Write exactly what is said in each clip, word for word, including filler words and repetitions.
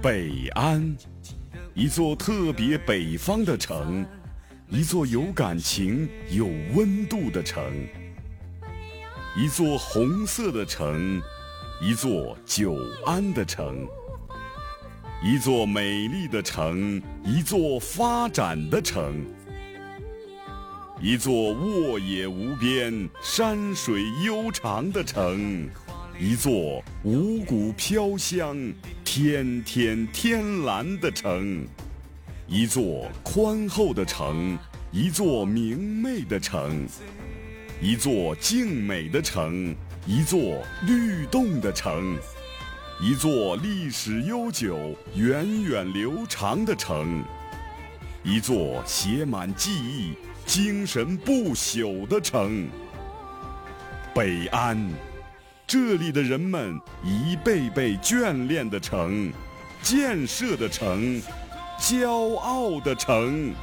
北安，一座特别北方的城，一座有感情、有温度的城，一座红色的城，一座久安的城，一座美丽的城，一座发展的城，一座沃野无边、山水悠长的城，一座五谷飘香、天天天蓝的城，一座宽厚的城，一座明媚的城，一座静美的城，一座律动的城，一座历史悠久、源远流长的城，一座写满记忆、精神不朽的城。北安，这里的人们一辈辈眷恋的城，建设的城，骄傲的城。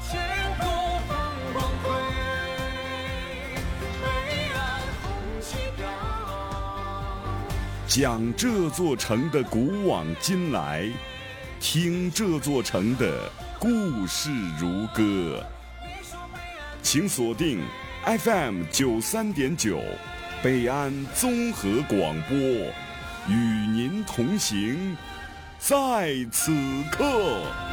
讲这座城的古往今来，听这座城的故事如歌。请锁定 F M 九三点九，北安综合广播，与您同行，在此刻。